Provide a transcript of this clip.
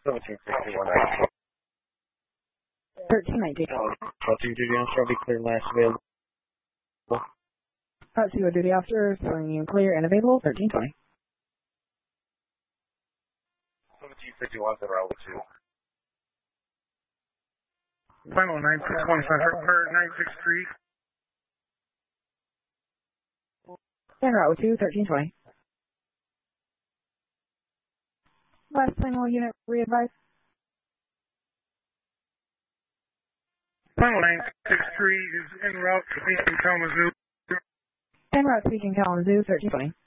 1761. 1319. Route 2 duty on shall be clear last available. Route 2 duty officer, filling you clear and available, 1320. 1751 to Route 2. Final 9615, Hartford 963. And Route 2, 1320. Last single unit re-advise. Final 963 is en route to Beacon, Kalamazoo. En route speaking Kalamazoo, 1320.